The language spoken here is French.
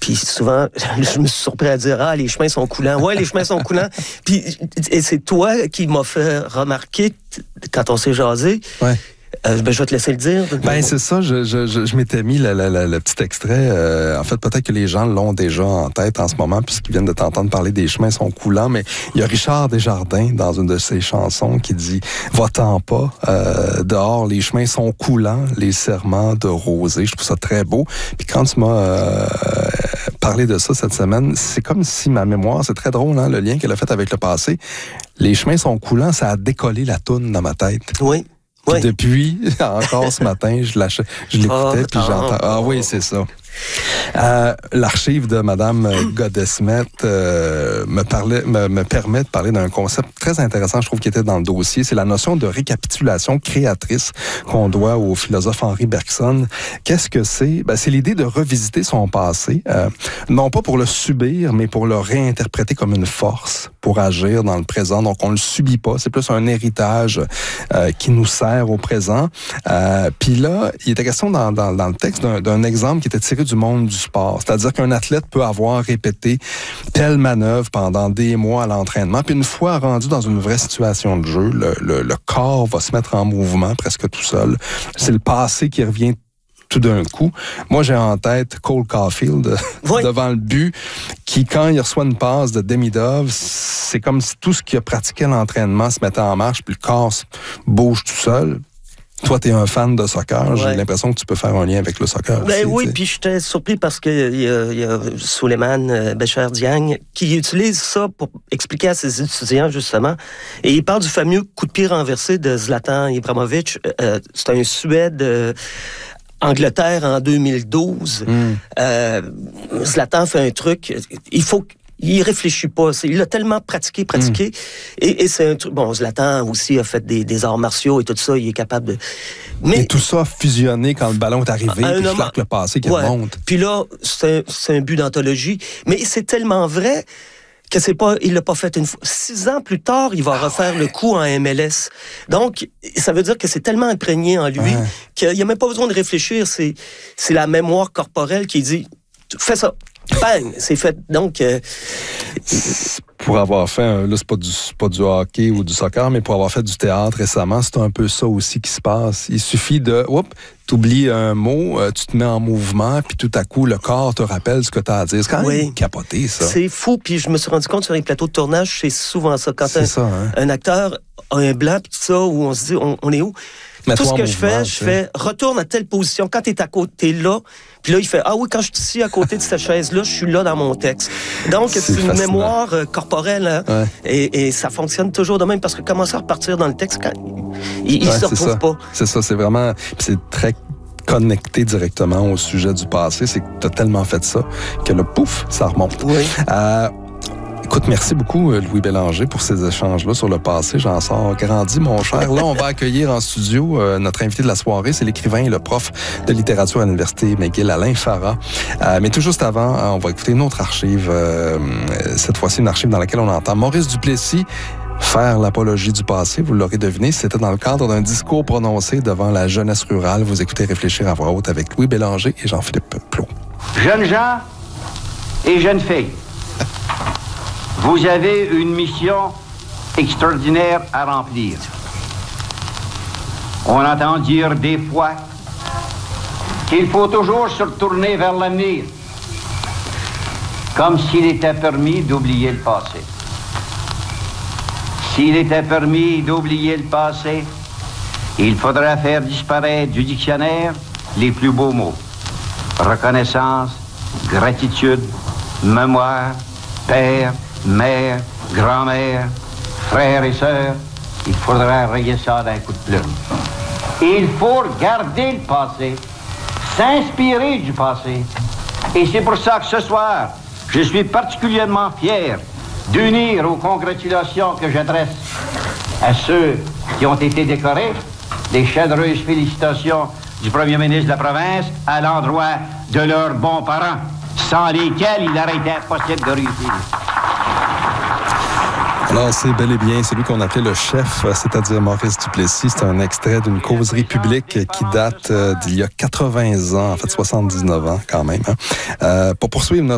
Puis souvent, je me suis surpris à dire « Ah, les chemins sont coulants. » Ouais, les chemins sont coulants. Puis et c'est toi qui m'as fait remarquer, quand on s'est jasé, je vais te laisser le dire. C'est ça, je m'étais mis le petit extrait. En fait, peut-être que les gens l'ont déjà en tête en ce moment, puisqu'ils viennent de t'entendre parler des chemins sont coulants, mais il y a Richard Desjardins, dans une de ses chansons, qui dit « Va-t'en pas, dehors, les chemins sont coulants, les serments de rosée. » Je trouve ça très beau. Puis quand tu m'as parlé de ça cette semaine, c'est comme si ma mémoire, c'est très drôle, hein, le lien qu'elle a fait avec le passé. Les chemins sont coulants, ça a décollé la toune dans ma tête. Oui. Puis depuis, encore ce matin, je l'écoutais, puis j'entends. Ah oui, c'est ça. L'archive de Mme Godesmet me permet de parler d'un concept très intéressant, je trouve, qui était dans le dossier. C'est la notion de récapitulation créatrice qu'on doit au philosophe Henri Bergson. Qu'est-ce que c'est? C'est l'idée de revisiter son passé, non pas pour le subir, mais pour le réinterpréter comme une force pour agir dans le présent. Donc, on le subit pas. C'est plus un héritage qui nous sert au présent. Puis là, il était question dans le texte d'un exemple qui était tiré du monde du sport. C'est-à-dire qu'un athlète peut avoir répété telle manœuvre pendant des mois à l'entraînement, puis une fois rendu dans une vraie situation de jeu, le corps va se mettre en mouvement presque tout seul. C'est le passé qui revient tout d'un coup. Moi, j'ai en tête Cole Caulfield devant le but, qui, quand il reçoit une passe de Demidov, c'est comme si tout ce qu'il a pratiqué à l'entraînement se mettait en marche, puis le corps bouge tout seul. Toi, t'es un fan de soccer. J'ai l'impression que tu peux faire un lien avec le soccer. Oui, puis j'étais surpris parce qu'il y a Souleymane Becher Diagne qui utilise ça pour expliquer à ses étudiants, justement. Et il parle du fameux coup de pied renversé de Zlatan Ibrahimovic. C'est un Suède... Angleterre en 2012. Zlatan fait un truc. Il réfléchit pas. Il a tellement pratiqué. Et c'est un truc... Bon, Zlatan aussi a fait des arts martiaux et tout ça. Il est capable de... Mais tout ça a fusionné quand le ballon est arrivé, puis Clark le passé qui remonte. Puis là, c'est un but d'anthologie. Mais c'est tellement vrai que il l'a pas fait une fois. 6 ans plus tard, il va refaire le coup en MLS. Donc, ça veut dire que c'est tellement imprégné en lui qu'il n'y a même pas besoin de réfléchir. C'est la mémoire corporelle qui dit « Fais ça ». Bang! C'est fait. Donc... Pour avoir fait, là, c'est pas du hockey ou du soccer, mais pour avoir fait du théâtre récemment, c'est un peu ça aussi qui se passe. Il suffit de... t'oublies un mot, tu te mets en mouvement, puis tout à coup, le corps te rappelle ce que tu as à dire. C'est quand même capoté, ça. C'est fou, puis je me suis rendu compte sur les plateaux de tournage, c'est souvent ça. Quand un acteur a un blanc, puis tout ça, où on se dit, on est où? Tout ce que je fais, retourne à telle position. Quand t'es à côté là, puis là, il fait, ah oui, quand je suis ici à côté de cette chaise-là, je suis là dans mon texte. Donc, c'est une mémoire corporelle, hein, et ça fonctionne toujours de même, parce que commencer à repartir dans le texte, quand il se retrouve pas. C'est ça, c'est vraiment... C'est très connecté directement au sujet du passé. C'est que t'as tellement fait ça que le pouf, ça remonte. Écoute, merci beaucoup, Louis Bélanger, pour ces échanges-là sur le passé. J'en sors grandi, mon cher. Là, on va accueillir en studio notre invité de la soirée. C'est l'écrivain et le prof de littérature à l'Université McGill, Alain Farah. Mais tout juste avant, on va écouter une autre archive. Cette fois-ci, une archive dans laquelle on entend Maurice Duplessis faire l'apologie du passé. Vous l'aurez deviné, c'était dans le cadre d'un discours prononcé devant la jeunesse rurale. Vous écoutez Réfléchir à voix haute avec Louis Bélanger et Jean-Philippe Plot. Jeunes gens et jeunes filles, vous avez une mission extraordinaire à remplir. On entend dire des fois qu'il faut toujours se retourner vers l'avenir, comme s'il était permis d'oublier le passé. S'il était permis d'oublier le passé, il faudrait faire disparaître du dictionnaire les plus beaux mots. Reconnaissance, gratitude, mémoire, père, mère, grand-mère, frères et sœurs. Il faudrait rayer ça d'un coup de plume. Il faut regarder le passé, s'inspirer du passé. Et c'est pour ça que ce soir, je suis particulièrement fier d'unir aux congratulations que j'adresse à ceux qui ont été décorés les chaleureuses félicitations du premier ministre de la province à l'endroit de leurs bons parents, sans lesquels il aurait été impossible de réussir. Alors, c'est bel et bien celui qu'on appelait le chef, c'est-à-dire Maurice Duplessis. C'est un extrait d'une causerie publique qui date d'il y a 80 ans, en fait 79 ans quand même. Pour poursuivre notre